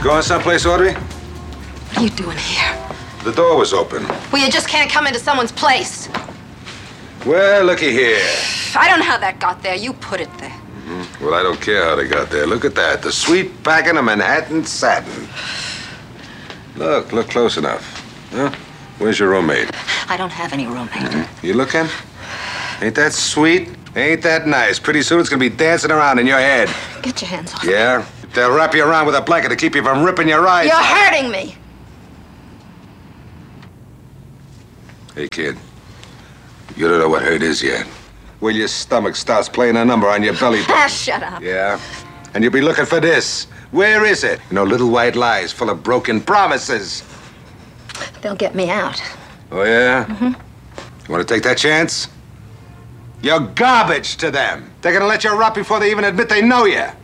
going someplace, Audrey? What are you doing here? The door was open. Well, you just can't come into someone's place. Well, looky here. I don't know how that got there. You put it there. Well, I don't care how they got there. Look at that. The sweet packing of Manhattan satin. Look close enough. Huh? Where's your roommate? I don't have any roommate. You looking? Ain't that sweet? Ain't that nice? Pretty soon it's gonna be dancing around in your head. Get your hands off me. Yeah? They'll wrap you around with a blanket to keep you from ripping your eyes You're out. hurting me. Hey, kid. You don't know what hurt is yet. Well, your stomach starts playing a number on your belly button. Ah, shut up. Yeah? And you'll be looking for this. Where is it? You know, little white lies full of broken promises. They'll get me out. Oh, yeah? You want to take that chance? You're garbage to them. They're gonna let you rot before they even admit they know you.